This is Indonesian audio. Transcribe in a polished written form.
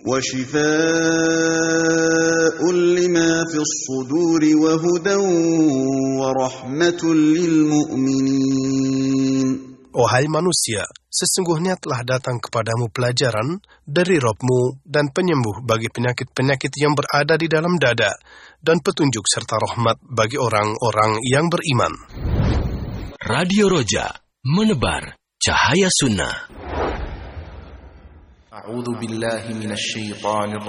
وشفاء لما في الصدور وهدى ورحمة للمؤمنين. Wahai manusia, sesungguhnya telah datang kepadamu pelajaran dari Rabb-Mu dan penyembuh bagi penyakit-penyakit yang berada di dalam dada, dan petunjuk serta rahmat bagi orang-orang yang beriman. Radio Roja, menebar cahaya sunnah. A'udzu billahi minasy syaithanir